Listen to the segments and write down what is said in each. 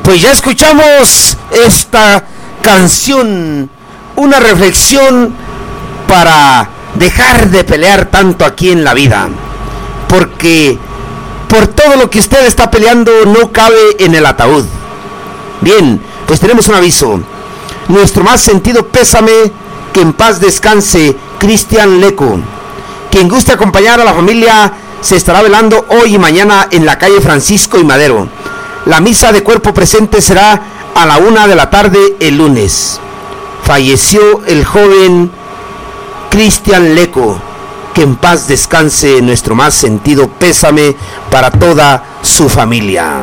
Pues ya escuchamos esta canción, una reflexión para dejar de pelear tanto aquí en la vida, porque por todo lo que usted está peleando no cabe en el ataúd. Bien, pues tenemos un aviso. Nuestro más sentido pésame, que en paz descanse Cristian Leco. Quien guste acompañar a la familia se estará velando hoy y mañana en la calle Francisco y Madero. La misa de cuerpo presente será a la 1 de la tarde el lunes. Falleció el joven Cristian Leco. Que en paz descanse, nuestro más sentido pésame para toda su familia.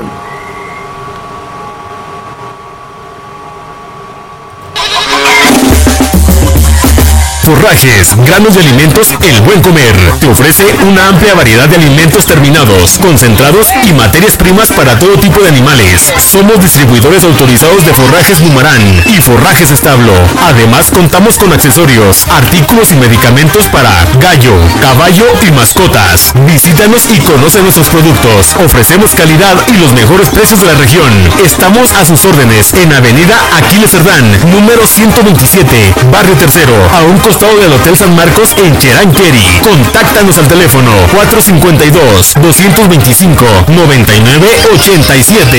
Forrajes, granos de alimentos El Buen Comer. Te ofrece una amplia variedad de alimentos terminados, concentrados y materias primas para todo tipo de animales. Somos distribuidores autorizados de Forrajes Bumarán y Forrajes Establo. Además, contamos con accesorios, artículos y medicamentos para gallo, caballo y mascotas. Visítanos y conoce nuestros productos. Ofrecemos calidad y los mejores precios de la región. Estamos a sus órdenes en Avenida Aquiles Cerdán, número 127, Barrio Tercero, a un costado del Hotel San Marcos en Cheranqueri. Contáctanos al teléfono 452-225-9987.